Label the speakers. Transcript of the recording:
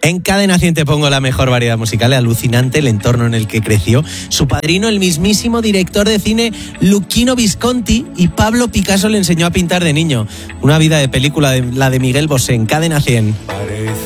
Speaker 1: En Cadena 100 te pongo la mejor variedad musical, alucinante el entorno en el que creció. Su padrino, el mismísimo director de cine Luchino Visconti, y Pablo Picasso le enseñó a pintar de niño. Una vida de película, la de Miguel Bosé, en Cadena 100.